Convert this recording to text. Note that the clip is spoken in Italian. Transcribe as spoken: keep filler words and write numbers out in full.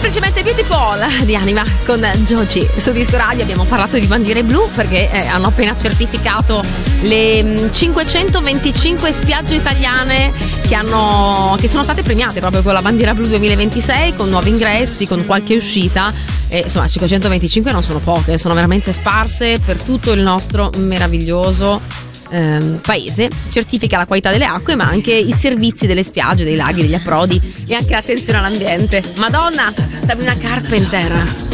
Semplicemente Beautiful di Anima con Joji. Su Disco Radio abbiamo parlato di bandiere blu perché eh, hanno appena certificato le mh, cinquecentoventicinque spiagge italiane che, hanno, che sono state premiate proprio con la bandiera blu duemilaventisei, con nuovi ingressi, con qualche uscita. E, insomma, cinquecentoventicinque non sono poche, sono veramente sparse per tutto il nostro meraviglioso Ehm, paese. Certifica la qualità delle acque, ma anche i servizi delle spiagge, dei laghi, degli approdi e anche l'attenzione all'ambiente. Madonna, Sabrina Carpenter.